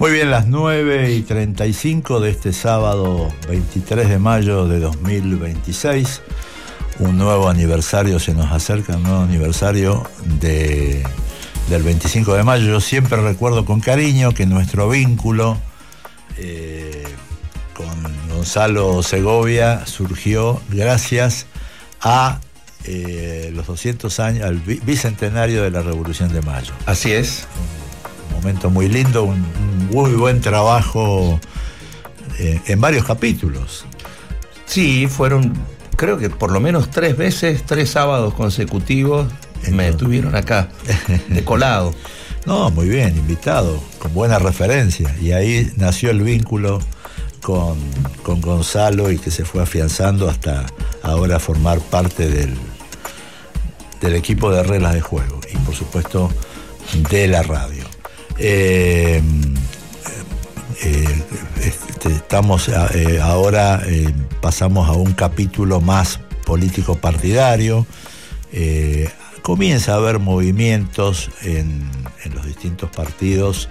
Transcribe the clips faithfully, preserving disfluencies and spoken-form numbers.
Muy bien, las nueve y treinta y cinco de este sábado veintitrés de mayo de dos mil veintiséis. Un nuevo aniversario se nos acerca, un nuevo aniversario de, del veinticinco de mayo. Yo siempre recuerdo con cariño que nuestro vínculo eh, con Gonzalo Segovia surgió gracias a eh, los doscientos años, al bicentenario de la Revolución de Mayo. Así es. Un momento muy lindo, un, un muy buen trabajo eh, en varios capítulos. Sí, fueron, creo que por lo menos tres veces, tres sábados consecutivos Entonces, me tuvieron acá, de colado. No, muy bien, invitado, con buena referencia. Y ahí nació el vínculo con, con Gonzalo y que se fue afianzando hasta ahora formar parte del, del equipo de reglas de juego y por supuesto de la radio. Eh, eh, este, estamos eh, ahora eh, pasamos a un capítulo más político partidario. Eh, comienza a haber movimientos en, en los distintos partidos.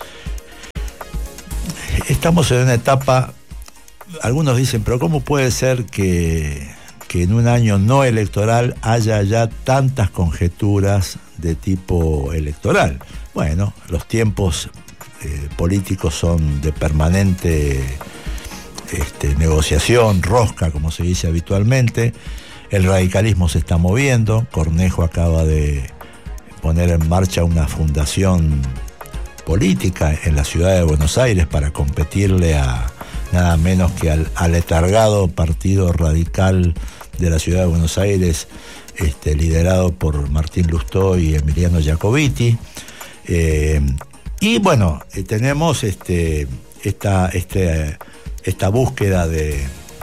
Estamos en una etapa, algunos dicen, pero ¿cómo puede ser que, que en un año no electoral haya ya tantas conjeturas de tipo electoral? Bueno, los tiempos eh, políticos son de permanente este, negociación, rosca, como se dice habitualmente. El radicalismo se está moviendo. Cornejo acaba de poner en marcha una fundación política en la ciudad de Buenos Aires para competirle a nada menos que al aletargado Partido Radical de la ciudad de Buenos Aires, este, liderado por Martín Lustó y Emiliano Jacobiti. Eh, y bueno, eh, tenemos este, esta, este, esta búsqueda de,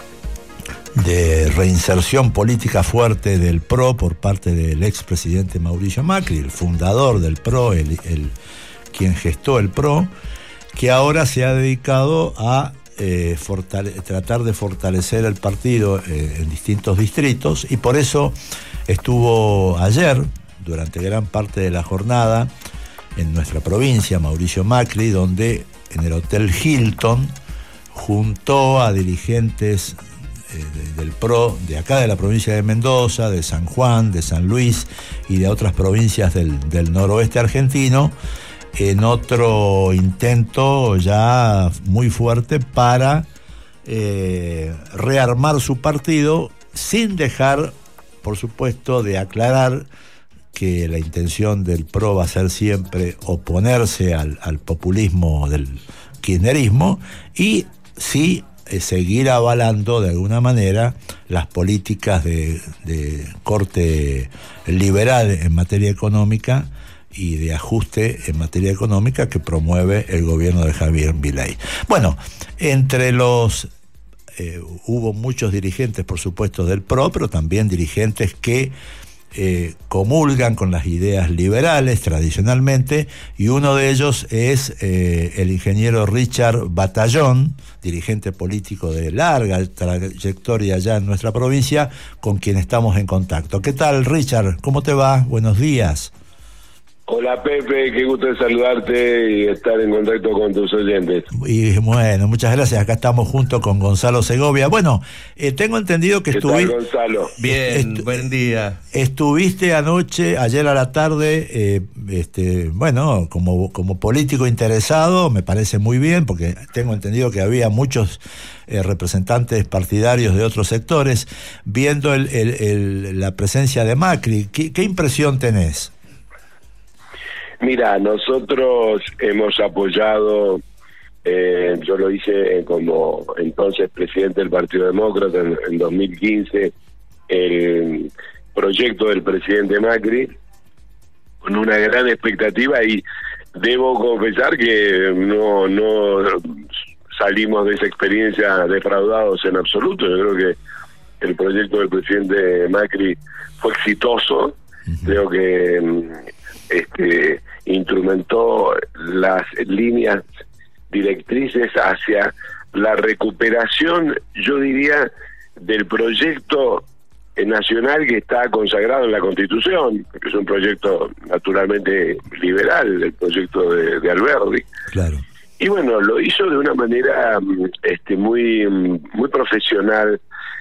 de reinserción política fuerte del P R O por parte del expresidente Mauricio Macri, el fundador del P R O, el, el, quien gestó el P R O, que ahora se ha dedicado a eh, fortale- tratar de fortalecer el partido eh, en distintos distritos, y por eso estuvo ayer, durante gran parte de la jornada, en nuestra provincia, Mauricio Macri, donde en el Hotel Hilton juntó a dirigentes eh, de, del P R O de acá de la provincia de Mendoza, de San Juan, de San Luis y de otras provincias del, del noroeste argentino, en otro intento ya muy fuerte para eh, rearmar su partido, sin dejar, por supuesto, de aclarar que la intención del P R O va a ser siempre oponerse al, al populismo del kirchnerismo y sí eh, seguir avalando de alguna manera las políticas de, de corte liberal en materia económica y de ajuste en materia económica que promueve el gobierno de Javier Milei. Bueno, entre los... Eh, hubo muchos dirigentes, por supuesto, del P R O, pero también dirigentes que Eh, comulgan con las ideas liberales tradicionalmente, y uno de ellos es eh, el ingeniero Richard Batallón, dirigente político de larga trayectoria ya en nuestra provincia, con quien estamos en contacto. ¿Qué tal, Richard? ¿Cómo te va? Buenos días. Hola, Pepe, qué gusto de saludarte y estar en contacto con tus oyentes. Y bueno, muchas gracias. Acá estamos junto con Gonzalo Segovia. Bueno, eh, tengo entendido que estuviste... ¿Qué tal, Gonzalo? Bien, Estu- buen día. Estuviste anoche, ayer a la tarde, eh, este, bueno, como, como político interesado, me parece muy bien, porque tengo entendido que había muchos eh, representantes partidarios de otros sectores, viendo el, el, el, la presencia de Macri. ¿Qué, qué impresión tenés? Mira, nosotros hemos apoyado, eh, yo lo hice como entonces presidente del Partido Demócrata en, en dos mil quince, el proyecto del presidente Macri, con una gran expectativa, y debo confesar que no, no salimos de esa experiencia defraudados en absoluto. Yo creo que el proyecto del presidente Macri fue exitoso. Uh-huh. Creo que este instrumentó las líneas directrices hacia la recuperación, yo diría, del proyecto nacional que está consagrado en la Constitución, que es un proyecto naturalmente liberal, el proyecto de, de Alberdi. Claro. y bueno, lo hizo de una manera este muy muy profesional,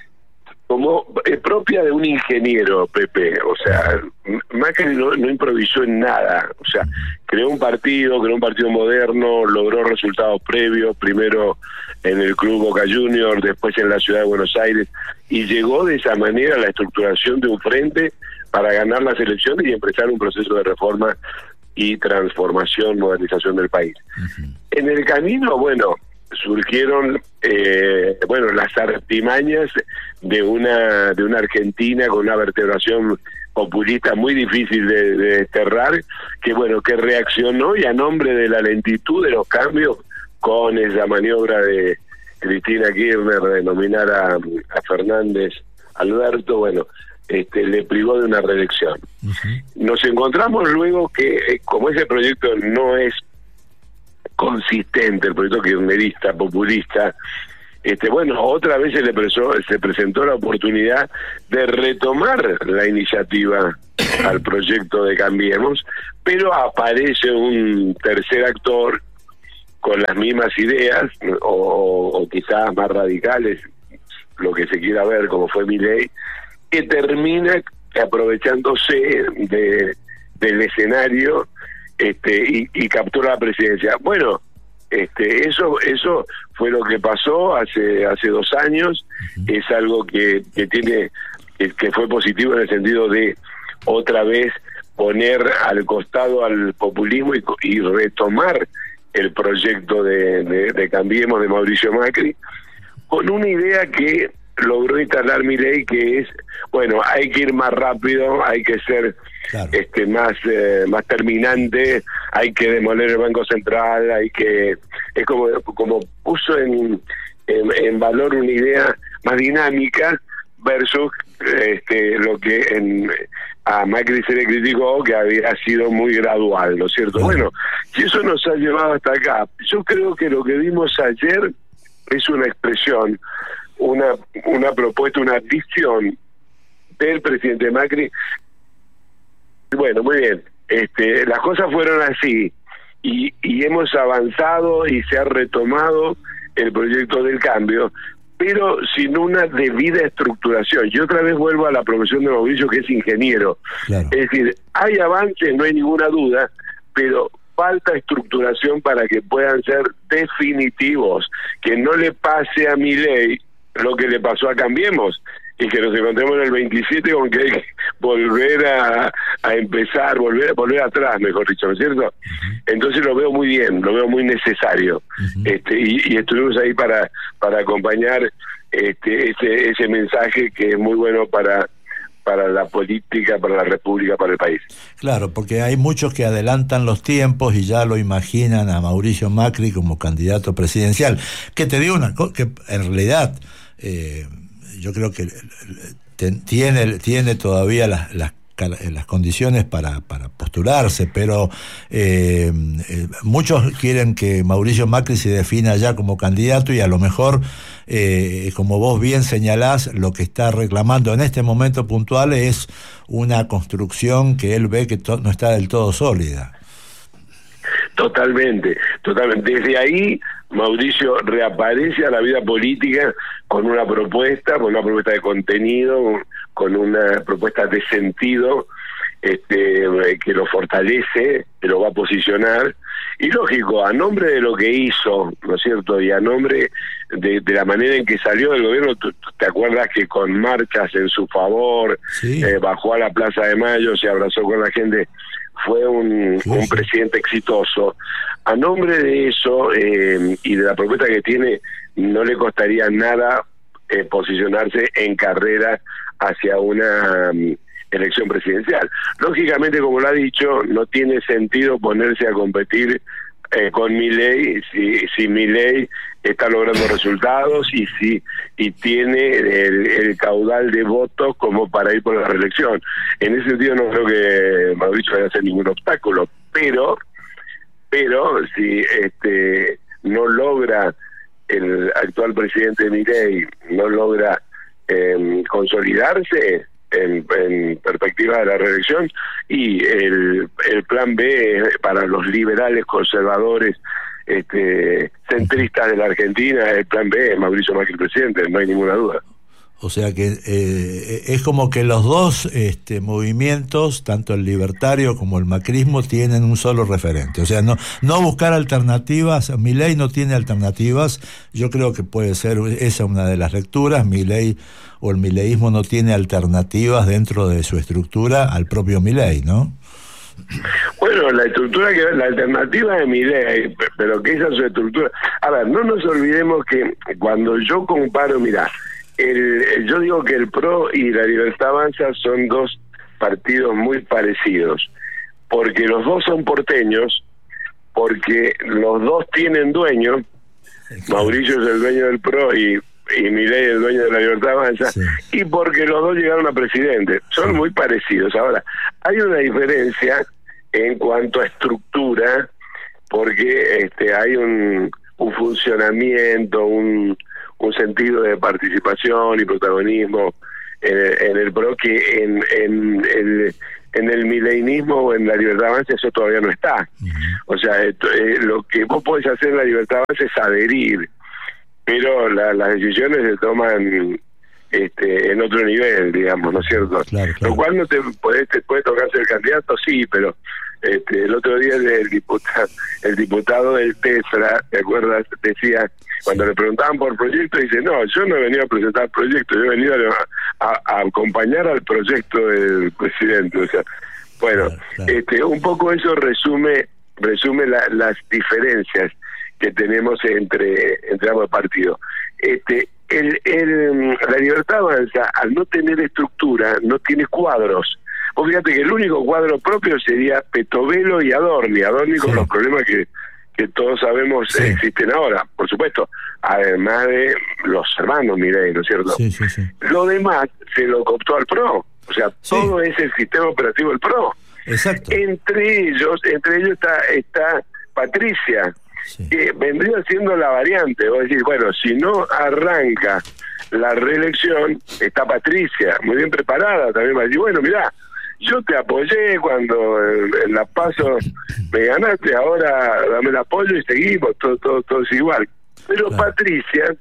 como eh, propia de un ingeniero, Pepe. O sea, Macri no, no improvisó en nada. O sea, creó un partido, creó un partido moderno, logró resultados previos, primero en el Club Boca Juniors, después en la Ciudad de Buenos Aires, y llegó de esa manera a la estructuración de un frente para ganar las elecciones y empezar un proceso de reforma y transformación, modernización del país. Uh-huh. En el camino, bueno, surgieron eh, bueno las artimañas de una de una Argentina con una vertebración populista muy difícil de, de desterrar, que bueno que reaccionó, y a nombre de la lentitud de los cambios, con esa maniobra de Cristina Kirchner de nominar a, a Fernández Alberto, bueno, este le privó de una reelección. Uh-huh. Nos encontramos luego que, eh, como ese proyecto no es consistente, el proyecto kirchnerista, populista, este bueno, otra vez se le presó, se presentó la oportunidad de retomar la iniciativa al proyecto de Cambiemos, pero aparece un tercer actor con las mismas ideas, o, o quizás más radicales, lo que se quiera ver, como fue Milei, que termina aprovechándose de, del escenario este y, y captura la presidencia. Bueno, este eso eso fue lo que pasó hace hace dos años. Uh-huh. Es algo que, que tiene que, que fue positivo en el sentido de otra vez poner al costado al populismo y, y retomar el proyecto de, de, de Cambiemos de Mauricio Macri, con una idea que logró instalar Milei, que es, bueno, hay que ir más rápido, hay que ser claro. este más eh, más terminante, hay que demoler el Banco Central, hay que, es como como puso en, en, en valor una idea más dinámica versus este lo que en a Macri se le criticó, que había sido muy gradual, ¿no es cierto? Uh-huh. Bueno, si eso nos ha llevado hasta acá, yo creo que lo que vimos ayer es una expresión, una una propuesta, una visión del presidente Macri. Bueno, muy bien, este las cosas fueron así, y, y hemos avanzado y se ha retomado el proyecto del cambio, pero sin una debida estructuración. Yo otra vez vuelvo a la profesión de Mauricio, que es ingeniero. Claro. Es decir, hay avances, no hay ninguna duda, pero falta estructuración para que puedan ser definitivos, que no le pase a Milei lo que le pasó a Cambiemos, y que nos encontremos en el veintisiete con que hay que volver a, a empezar, volver volver atrás, mejor dicho, ¿no es cierto? Uh-huh. Entonces lo veo muy bien, lo veo muy necesario. Uh-huh. este y, y estuvimos ahí para para acompañar este ese ese mensaje que es muy bueno para para la política, para la república, para el país. Claro, porque hay muchos que adelantan los tiempos y ya lo imaginan a Mauricio Macri como candidato presidencial. Que te digo una cosa, que en realidad eh, yo creo que tiene tiene todavía las las las condiciones para para postularse, pero eh, eh, muchos quieren que Mauricio Macri se defina ya como candidato, y a lo mejor eh, como vos bien señalás, lo que está reclamando en este momento puntual es una construcción que él ve que to- no está del todo sólida. Totalmente, totalmente. Desde ahí Mauricio reaparece a la vida política con una propuesta, con una propuesta de contenido, con una propuesta de sentido, este, que lo fortalece, que lo va a posicionar, y lógico, a nombre de lo que hizo, ¿no es cierto?, y a nombre de, de la manera en que salió del gobierno. ¿Tú, tú te acuerdas que con marchas en su favor, sí. eh, bajó a la Plaza de Mayo, se abrazó con la gente? Fue un, sí, un sí. presidente exitoso. A nombre de eso eh, y de la propuesta que tiene, no le costaría nada eh, posicionarse en carrera hacia una um, elección presidencial. Lógicamente, como lo ha dicho, no tiene sentido ponerse a competir eh, con Milei si, si Milei está logrando resultados y si y tiene el, el caudal de votos como para ir por la reelección. En ese sentido no creo que Mauricio vaya a ser ningún obstáculo, pero pero si este no logra el actual presidente Milei, no logra eh, consolidarse en, en perspectiva de la reelección, y el, el plan B para los liberales conservadores este, centristas de la Argentina, el plan B, Mauricio Macri presidente, no hay ninguna duda. O sea que eh, es como que los dos este, movimientos, tanto el libertario como el macrismo, tienen un solo referente. O sea, no no buscar alternativas. Milei no tiene alternativas. Yo creo que puede ser esa una de las lecturas. Milei o el mileísmo no tiene alternativas dentro de su estructura al propio Milei, ¿no? Bueno, la estructura que la alternativa de Milei, pero que esa es su estructura. A ver, no nos olvidemos que cuando yo comparo, mirá, El, yo digo que el P R O y la Libertad Avanza son dos partidos muy parecidos, porque los dos son porteños, porque los dos tienen dueño. Mauricio es el dueño del P R O y, y Milei el dueño de la Libertad Avanza, sí. Y porque los dos llegaron a presidente. Son sí. muy parecidos. Ahora, hay una diferencia en cuanto a estructura, porque este hay un, un funcionamiento, un un sentido de participación y protagonismo en el, en el P R O que en, en el en el mileinismo o en la Libertad Avanza eso todavía no está. Uh-huh. O sea, esto, eh, lo que vos podés hacer en la Libertad Avanza es adherir, pero la, las decisiones se toman este, en otro nivel, digamos, ¿no es cierto? Claro, claro. Lo cual no te puede, te puede tocar ser candidato, sí, pero este, el otro día el diputado, el diputado del TESRA, ¿te acuerdas? Decía, cuando le preguntaban por proyecto, dice, no, yo no he venido a presentar proyectos, yo he venido a, a, a acompañar al proyecto del presidente. O sea, bueno, claro, claro. este un poco eso resume resume la, las diferencias que tenemos entre entre ambos partidos. Este el, el la Libertad Avanza, al no tener estructura, no tiene cuadros. Vos fíjate que el único cuadro propio sería Petovelo y Adorni, Adorni sí. con los problemas que que todos sabemos sí. existen ahora, por supuesto, además de los hermanos Milei, ¿no es cierto? Sí, sí, sí. Lo demás se lo cooptó al P R O, o sea, sí. todo es el sistema operativo del P R O. Exacto. Entre ellos, entre ellos está está Patricia, sí. que vendría siendo la variante. Vos decís, bueno, si no arranca la reelección, está Patricia, muy bien preparada también, va a decir, bueno, mirá, yo te apoyé cuando en la PASO me ganaste, ahora dame el apoyo y seguimos, todo todo todo es igual. Pero claro. Patricia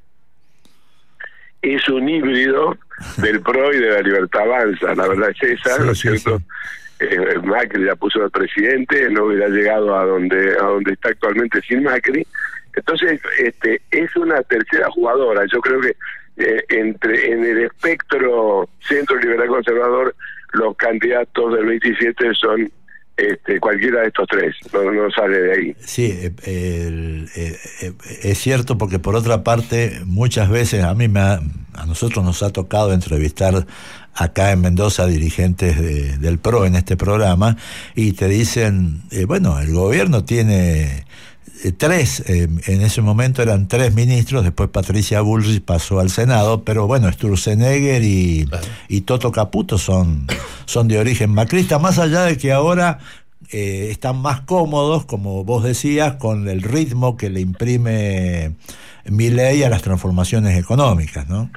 es un híbrido del P R O y de la Libertad Avanza, la verdad es esa, sí, ¿no es sí, cierto? Sí. Eh, Macri la puso al presidente, no hubiera llegado a donde a donde está actualmente sin Macri. Entonces, este es una tercera jugadora. Yo creo que eh, entre en el espectro centro liberal conservador, los candidatos del veintisiete son este, cualquiera de estos tres, no, no sale de ahí. Sí, eh, eh, eh, es cierto, porque por otra parte, muchas veces a mí me ha, a nosotros nos ha tocado entrevistar acá en Mendoza dirigentes de, del P R O en este programa, y te dicen, eh, bueno, el gobierno tiene tres, eh, en ese momento eran tres ministros, después Patricia Bullrich pasó al Senado, pero bueno, Sturzenegger y, claro. y Toto Caputo son, son de origen macrista, más allá de que ahora eh, están más cómodos, como vos decías, con el ritmo que le imprime Milei a las transformaciones económicas, ¿no?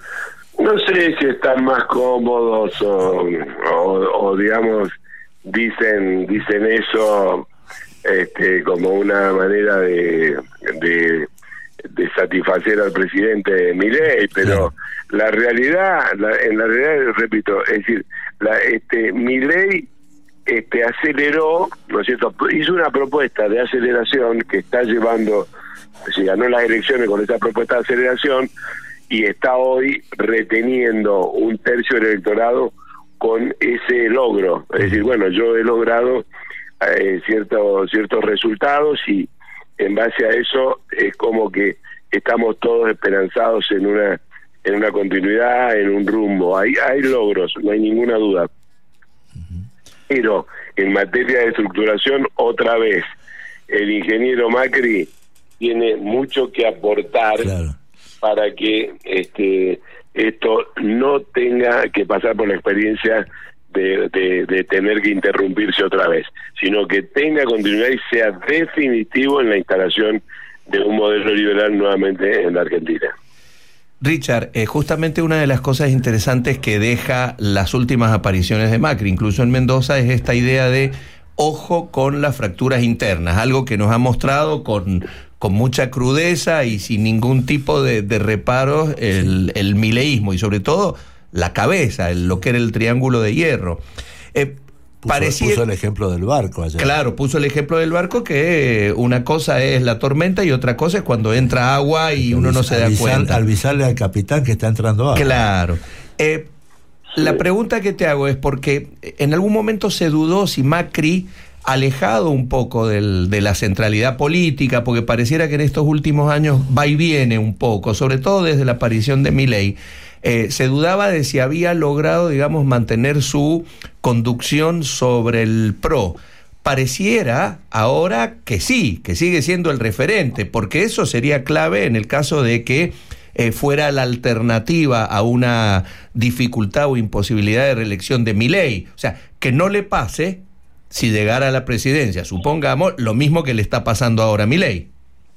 No sé si están más cómodos o, o, o digamos, dicen, dicen eso Este, como una manera de, de de satisfacer al presidente Milei, pero sí. la realidad, la, en la realidad, repito, es decir, la, este Milei este, aceleró, ¿no es cierto? Hizo una propuesta de aceleración que está llevando, se ganó las elecciones con esa propuesta de aceleración y está hoy reteniendo un tercio del electorado con ese logro. Es decir, bueno, yo he logrado Eh, ciertos ciertos resultados y en base a eso es como que estamos todos esperanzados en una en una continuidad, en un rumbo. Hay hay logros, no hay ninguna duda. Uh-huh. Pero en materia de estructuración, otra vez, el ingeniero Macri tiene mucho que aportar, claro, para que este esto no tenga que pasar por la experiencia De, de, de tener que interrumpirse otra vez, sino que tenga continuidad y sea definitivo en la instalación de un modelo liberal nuevamente en la Argentina. Richard, eh, justamente una de las cosas interesantes que deja las últimas apariciones de Macri, incluso en Mendoza, es esta idea de ojo con las fracturas internas, algo que nos ha mostrado con, con mucha crudeza y sin ningún tipo de, de reparos el, el mileísmo, y sobre todo la cabeza, el, lo que era el triángulo de hierro. Eh, Puso, parecía, puso el ejemplo del barco allá. Claro, puso el ejemplo del barco, que una cosa es la tormenta y otra cosa es cuando entra agua y uno no se da cuenta. Avisarle al capitán que está entrando agua. Claro. Eh, la pregunta que te hago es porque en algún momento se dudó si Macri, alejado un poco del, de la centralidad política, porque pareciera que en estos últimos años va y viene un poco, sobre todo desde la aparición de Milei, Eh, se dudaba de si había logrado, digamos, mantener su conducción sobre el P R O. Pareciera ahora que sí, que sigue siendo el referente, porque eso sería clave en el caso de que eh, fuera la alternativa a una dificultad o imposibilidad de reelección de Milei. O sea, que no le pase, si llegara a la presidencia, supongamos, lo mismo que le está pasando ahora a Milei.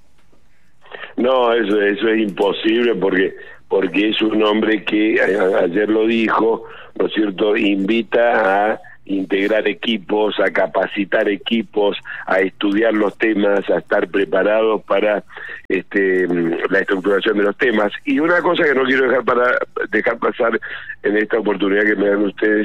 No, eso, eso es imposible porque... porque es un hombre que, a, ayer lo dijo, ¿no es cierto?, invita a integrar equipos, a capacitar equipos, a estudiar los temas, a estar preparados para este la estructuración de los temas. Y una cosa que no quiero dejar para dejar pasar en esta oportunidad que me dan ustedes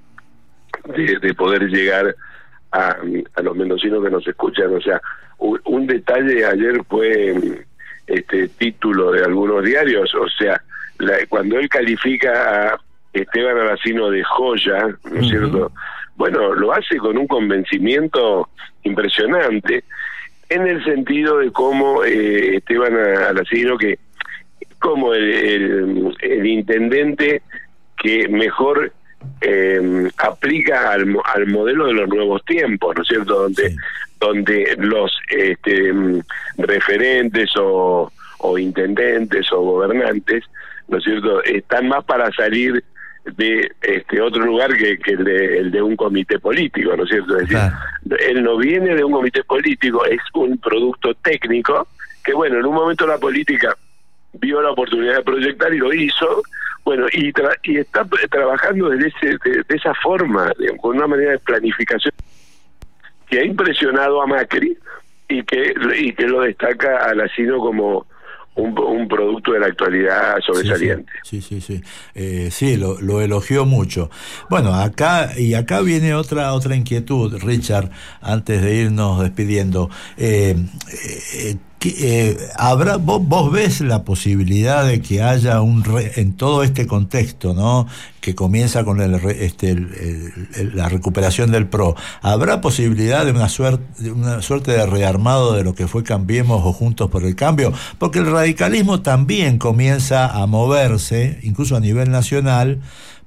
de, de poder llegar a, a los mendocinos que nos escuchan, o sea, un, un detalle ayer fue... este título de algunos diarios, o sea, la, cuando él califica a Esteban Aracino de joya, ¿no es uh-huh. cierto? Bueno, lo hace con un convencimiento impresionante, en el sentido de cómo eh, Esteban Aracino, que como el, el, el intendente que mejor eh, aplica al, al modelo de los nuevos tiempos, ¿no es cierto?, donde sí. donde los este, referentes o, o intendentes o gobernantes, ¿no es cierto?, están más para salir de este otro lugar que, que el, de, el de un comité político, ¿no es cierto? Es decir, claro. Él no viene de un comité político, es un producto técnico que, bueno, en un momento la política vio la oportunidad de proyectar y lo hizo, bueno, y, tra y está trabajando de, ese, de, de esa forma, de, con una manera de planificación que ha impresionado a Macri y que y que lo destaca a Aracino como un, un producto de la actualidad sobresaliente. Sí, sí, sí, sí, eh, sí lo, lo elogió mucho. Bueno, acá y acá viene otra otra inquietud, Richard, antes de irnos despidiendo. Eh, eh, Eh, habrá vos, vos ves la posibilidad de que haya un re, en todo este contexto, ¿no?, que comienza con el, este, el, el, el, la recuperación del P R O, habrá posibilidad de una suerte de una suerte de rearmado de lo que fue Cambiemos o Juntos por el Cambio, porque el radicalismo también comienza a moverse, incluso a nivel nacional,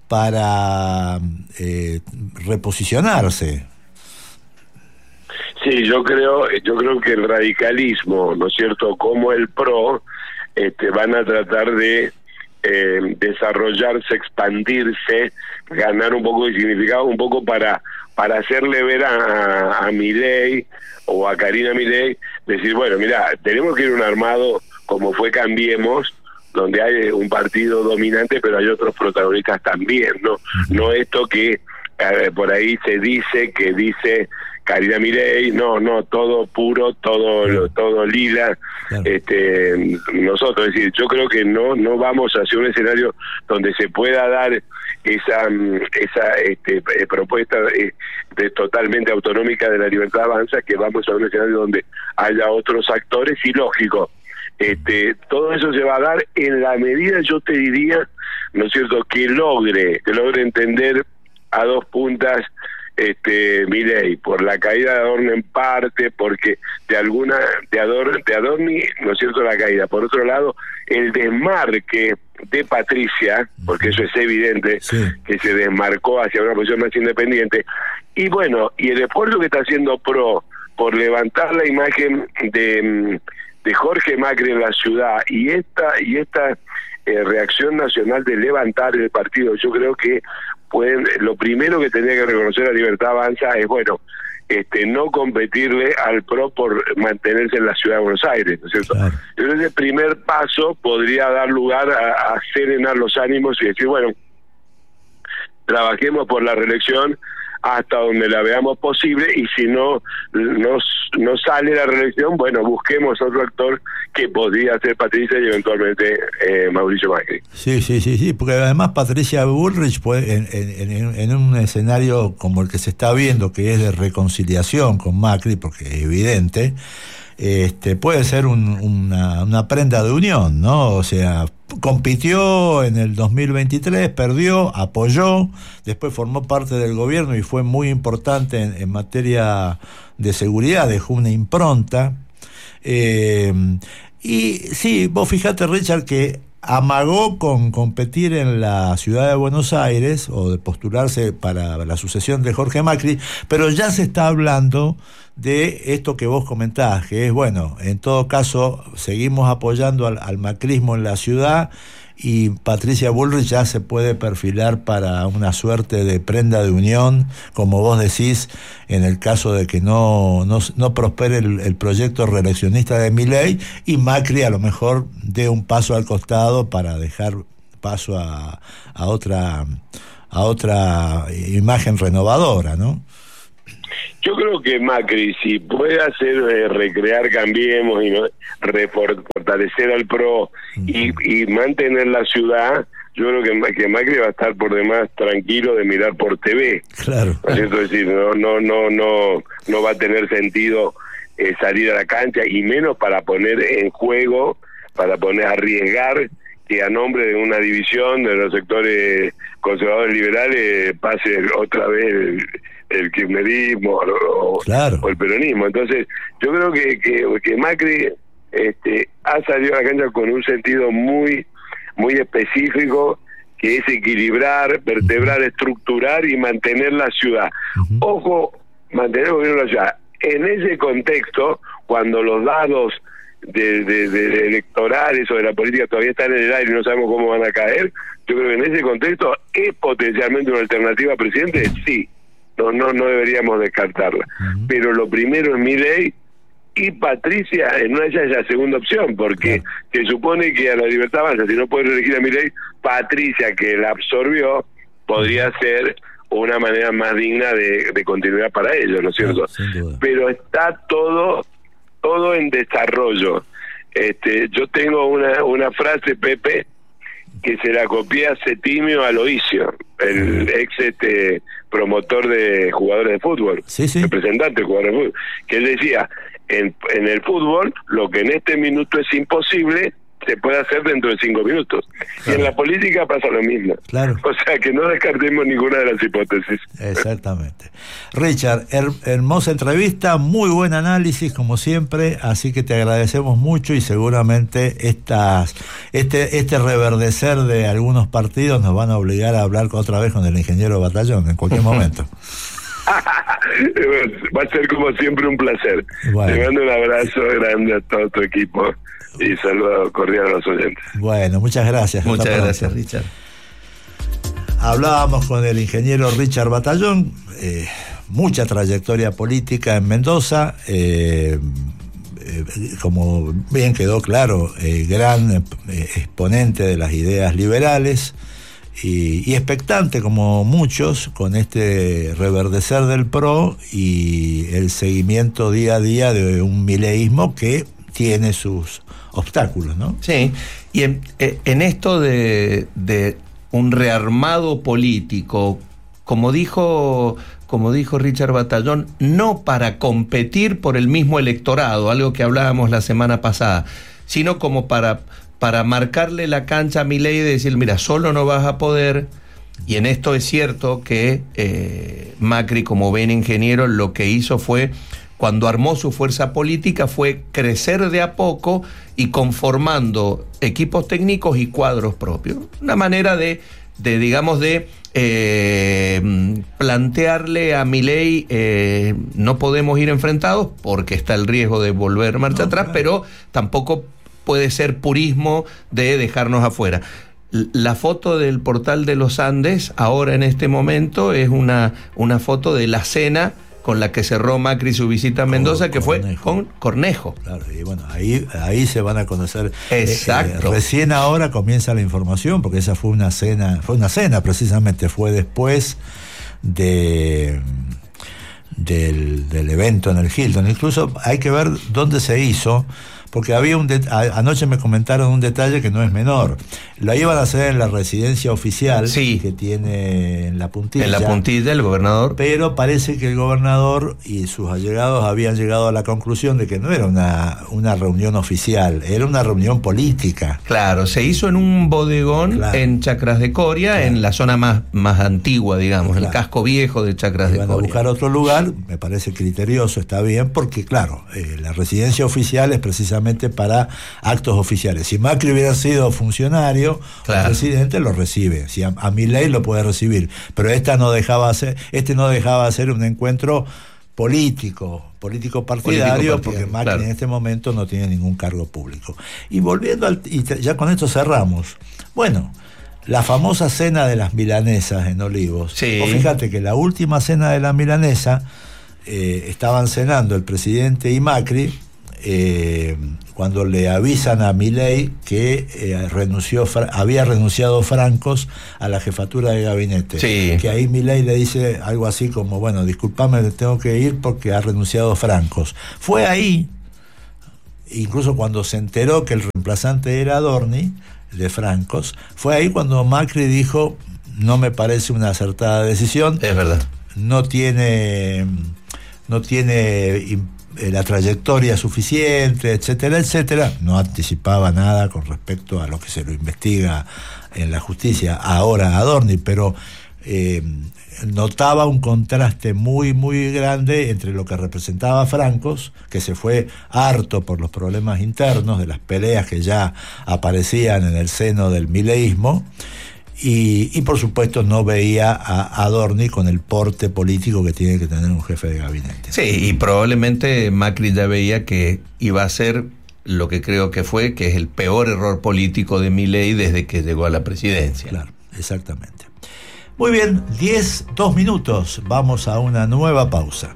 para eh, reposicionarse. Sí, yo creo, yo creo que el radicalismo, ¿no es cierto?, como el P R O, este, van a tratar de eh, desarrollarse, expandirse, ganar un poco de significado, un poco para para hacerle ver a, a Milei o a Karina Milei, decir, bueno, mira, tenemos que ir a un armado como fue Cambiemos, donde hay un partido dominante, pero hay otros protagonistas también, ¿no? No esto que eh, por ahí se dice, que dice Karina Milei, no, no, todo puro, todo claro. todo lila, claro. este nosotros, es decir, yo creo que no no vamos hacia un escenario donde se pueda dar esa esa este, propuesta de, de totalmente autonómica de la Libertad Avanza, que vamos a un escenario donde haya otros actores, y lógico, este todo eso se va a dar en la medida, yo te diría, ¿no es cierto?, que logre, que logre entender a dos puntas este Milei, por la caída de Adorni en parte, porque de alguna de Adorni, de Adorni, no es cierto, la caída, por otro lado el desmarque de Patricia, porque eso es evidente, sí. que se desmarcó hacia una posición más independiente, y bueno, y el esfuerzo que está haciendo P R O por levantar la imagen de, de Jorge Macri en la ciudad, y esta y esta eh, reacción nacional de levantar el partido, yo creo que pueden, lo primero que tendría que reconocer la Libertad Avanza es, bueno, este no competirle al P R O por mantenerse en la ciudad de Buenos Aires, ¿no es cierto? Claro. Entonces ese primer paso podría dar lugar a, a serenar los ánimos y decir, bueno, trabajemos por la reelección, hasta donde la veamos posible, y si no no, no sale la reelección, bueno, busquemos otro actor que podría ser Patricia y eventualmente eh, Mauricio Macri. Sí, sí, sí, sí, porque además Patricia Bullrich puede, en, en, en un escenario como el que se está viendo, que es de reconciliación con Macri, porque es evidente, este, puede ser un, una, una prenda de unión, ¿no? O sea, compitió en el dos mil veintitrés, perdió, apoyó, después formó parte del gobierno y fue muy importante en, en materia de seguridad, dejó una impronta. Eh, y sí, vos fijate, Richard, que amagó con competir en la ciudad de Buenos Aires o de postularse para la sucesión de Jorge Macri, pero ya se está hablando de esto que vos comentás, que es, bueno, en todo caso seguimos apoyando al, al macrismo en la ciudad, y Patricia Bullrich ya se puede perfilar para una suerte de prenda de unión, como vos decís, en el caso de que no, no, no prospere el, el proyecto reeleccionista de Milei, y Macri a lo mejor dé un paso al costado para dejar paso a, a otra a otra imagen renovadora, ¿no? Yo creo que Macri, si puede hacer eh, recrear Cambiemos y no, refor, fortalecer al P R O y, y mantener la ciudad, yo creo que, que Macri va a estar por demás tranquilo de mirar por T V. Claro. ¿No es cierto? Es decir, no, no, no, no, no va a tener sentido eh, salir a la cancha, y menos para poner en juego, para poner a arriesgar que a nombre de una división de los sectores conservadores liberales pase otra vez el, el kirchnerismo o, claro. o el peronismo. Entonces yo creo que, que, que Macri este, ha salido a la cancha con un sentido muy muy específico, que es equilibrar, vertebrar, estructurar y mantener la ciudad. Uh-huh. Ojo, mantener el gobierno de la ciudad. En ese contexto, cuando los dados de, de, de electorales o de la política todavía están en el aire y no sabemos cómo van a caer, yo creo que en ese contexto es potencialmente una alternativa al presidente, sí. No, no, no deberíamos descartarla. Uh-huh. Pero lo primero es Milei, y Patricia en una de ellas es la segunda opción, porque se supone que a la Libertad Avanza, si no puede elegir a Milei, Patricia, que la absorbió, podría ser una manera más digna de, de continuidad para ellos, ¿no es cierto? Claro, pero está todo todo en desarrollo. Este, yo tengo una una frase, Pepe, que se la copié a Cetimio Aloisio, el ex este promotor de jugadores de fútbol, sí, sí. representante de jugadores de fútbol, que él decía, en, en el fútbol, lo que en este minuto es imposible, se puede hacer dentro de cinco minutos. Claro. Y en la política pasa lo mismo. Claro. O sea, que no descartemos ninguna de las hipótesis. Exactamente. Richard, her- hermosa entrevista, muy buen análisis, como siempre, así que te agradecemos mucho, y seguramente estas, este, este reverdecer de algunos partidos nos van a obligar a hablar otra vez con el ingeniero Batallón, en cualquier momento. Va a ser como siempre un placer. Bueno. Te mando un abrazo grande a todo tu equipo y saludo cordial a los oyentes. Bueno, muchas gracias. Muchas gracias, Richard. Hablábamos con el ingeniero Richard Batallón, eh, mucha trayectoria política en Mendoza, eh, eh, como bien quedó claro, eh, gran eh, exponente de las ideas liberales, y, y expectante como muchos con este reverdecer del P R O y el seguimiento día a día de un mileísmo que tiene sus obstáculos, ¿no? Sí, y en, en esto de, de un rearmado político, como dijo, como dijo Richard Batallón, no para competir por el mismo electorado, algo que hablábamos la semana pasada, sino como para, para marcarle la cancha a Milei y decir, mira, solo no vas a poder. Y en esto es cierto que eh, Macri, como ven ingeniero, lo que hizo fue, cuando armó su fuerza política, fue crecer de a poco y conformando equipos técnicos y cuadros propios. Una manera de, de digamos, de eh, plantearle a Milei, eh, no podemos ir enfrentados porque está el riesgo de volver marcha no, atrás, claro. Pero tampoco puede ser purismo de dejarnos afuera. La foto del portal de los Andes, ahora en este momento, es una, una foto de la cena con la que cerró Macri su visita a Mendoza, con, que fue Cornejo. con Cornejo. Claro, y bueno, ahí, ahí se van a conocer. Exacto. Eh, eh, recién ahora comienza la información, porque esa fue una cena, fue una cena precisamente, fue después de del, del evento en el Hilton. Incluso hay que ver dónde se hizo, porque había un det- a- anoche me comentaron un detalle que no es menor. Lo iban a hacer en la residencia oficial, sí, que tiene en la Puntilla. En la Puntilla, el gobernador. Pero parece que el gobernador y sus allegados habían llegado a la conclusión de que no era una, una reunión oficial, era una reunión política. Claro, se hizo en un bodegón, claro, en Chacras de Coria, claro, en la zona más, más antigua, digamos, claro, el casco viejo de Chacras de Coria. Van a buscar otro lugar, me parece criterioso, está bien, porque claro, eh, la residencia oficial es precisamente para actos oficiales. Si Macri hubiera sido funcionario, claro, el presidente lo recibe. Si a, a Milei lo puede recibir, pero esta no dejaba ser, este no dejaba ser un encuentro político, político partidario, político porque Macri, claro, en este momento no tiene ningún cargo público. Y volviendo al, y ya con esto cerramos. Bueno, la famosa cena de las milanesas en Olivos. Sí. O fíjate que la última cena de la milanesa eh, estaban cenando el presidente y Macri. Eh, cuando le avisan a Milei que eh, renunció, fra- había renunciado Francos a la jefatura de gabinete, sí, que ahí Milei le dice algo así como, bueno, disculpame, tengo que ir porque ha renunciado Francos. Fue ahí, incluso cuando se enteró que el reemplazante era Adorni, de Francos, fue ahí cuando Macri dijo, no me parece una acertada decisión. Es verdad. No tiene, no tiene la trayectoria suficiente, etcétera, etcétera. No anticipaba nada con respecto a lo que se lo investiga en la justicia ahora a Adorni, pero eh, notaba un contraste muy, muy grande entre lo que representaba Francos, que se fue harto por los problemas internos, de las peleas que ya aparecían en el seno del mileísmo, Y, y por supuesto no veía a Adorni con el porte político que tiene que tener un jefe de gabinete. Sí, y probablemente Macri ya veía que iba a ser lo que creo que fue, que es el peor error político de Milei desde que llegó a la presidencia. Claro, exactamente. Muy bien, diez, dos minutos, vamos a una nueva pausa.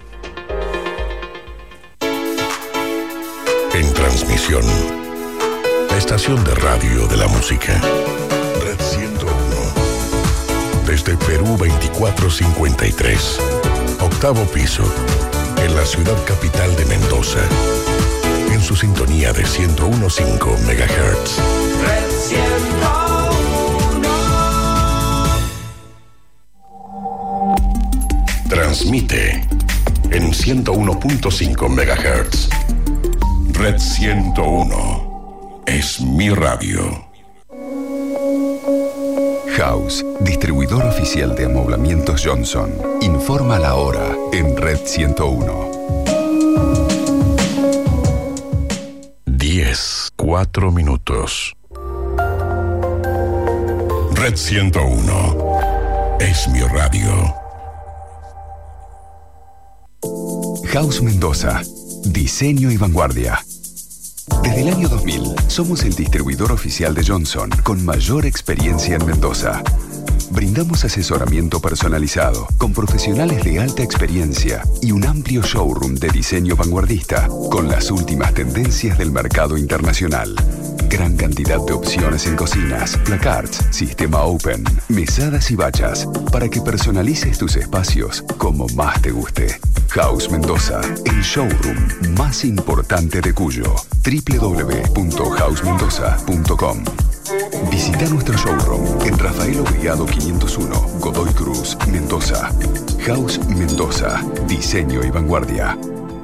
En transmisión, la estación de radio de la música. Red ciento uno. Desde Perú veinticuatro cincuenta y tres. Octavo piso. En la ciudad capital de Mendoza. En su sintonía de ciento uno punto cinco megahertz. Red ciento uno. Transmite en ciento uno punto cinco megahertz. Red ciento uno. Es mi radio. House, distribuidor oficial de amoblamientos Johnson. Informa la hora en Red ciento uno. diez, cuatro minutos. Red ciento uno. Es mi radio. House Mendoza. Diseño y vanguardia. Desde el año dos mil, somos el distribuidor oficial de Johnson con mayor experiencia en Mendoza. Brindamos asesoramiento personalizado con profesionales de alta experiencia y un amplio showroom de diseño vanguardista con las últimas tendencias del mercado internacional. Gran cantidad de opciones en cocinas, placards, sistema open, mesadas y bachas para que personalices tus espacios como más te guste. House Mendoza, el showroom más importante de Cuyo. doble u doble u doble u punto house mendoza punto com. Visita nuestro showroom en Rafael Obligado quinientos uno, Godoy Cruz, Mendoza. House Mendoza, diseño y vanguardia.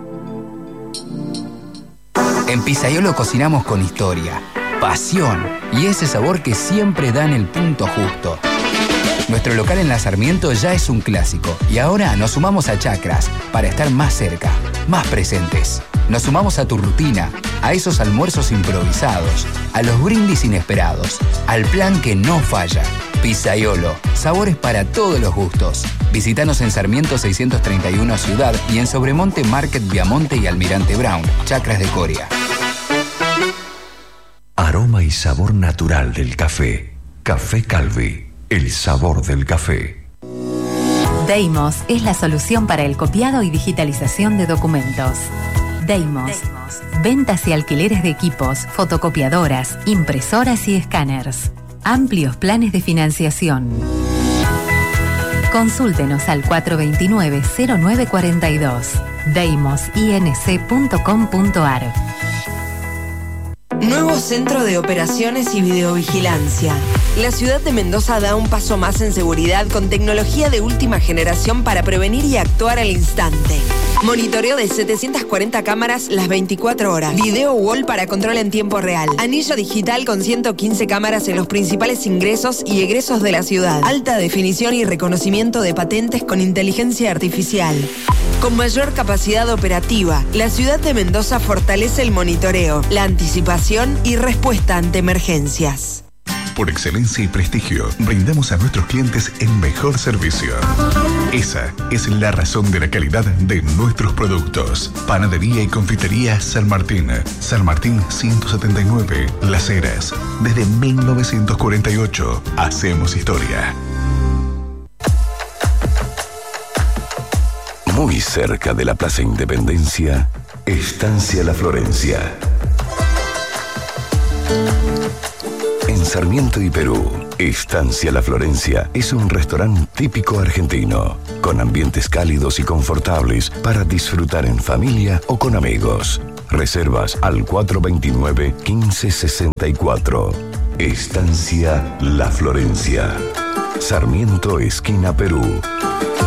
En Pizzaiolo cocinamos con historia, pasión y ese sabor que siempre da en el punto justo. Nuestro local en La Sarmiento ya es un clásico y ahora nos sumamos a Chacras para estar más cerca, más presentes. Nos sumamos a tu rutina, a esos almuerzos improvisados, a los brindis inesperados, al plan que no falla. Pizzaiolo, sabores para todos los gustos. Visítanos en Sarmiento seiscientos treinta y uno Ciudad y en Sobremonte Market Viamonte y Almirante Brown, Chacras de Coria. Aroma y sabor natural del café. Café Calvi. El sabor del café. Deimos es la solución para el copiado y digitalización de documentos. Deimos. Ventas y alquileres de equipos, fotocopiadoras, impresoras y escáneres. Amplios planes de financiación. Consúltenos al cuatro dos nueve, cero nueve cuatro dos. deimos inc punto com punto ar. Nuevo Centro de Operaciones y Videovigilancia. La ciudad de Mendoza da un paso más en seguridad con tecnología de última generación para prevenir y actuar al instante. Monitoreo de setecientas cuarenta cámaras las veinticuatro horas. Video wall para control en tiempo real. Anillo digital con ciento quince cámaras en los principales ingresos y egresos de la ciudad. Alta definición y reconocimiento de patentes con inteligencia artificial. Con mayor capacidad operativa, la ciudad de Mendoza fortalece el monitoreo, la anticipación y respuesta ante emergencias. Por excelencia y prestigio, brindamos a nuestros clientes el mejor servicio. Esa es la razón de la calidad de nuestros productos. Panadería y confitería San Martín. San Martín ciento setenta y nueve, Las Heras. Desde mil novecientos cuarenta y ocho, hacemos historia. Muy cerca de la Plaza Independencia, Estancia La Florencia. En Sarmiento y Perú, Estancia La Florencia es un restaurante típico argentino, con ambientes cálidos y confortables para disfrutar en familia o con amigos. Reservas al cuatro dos nueve, uno cinco seis cuatro. Estancia La Florencia. Sarmiento, esquina Perú.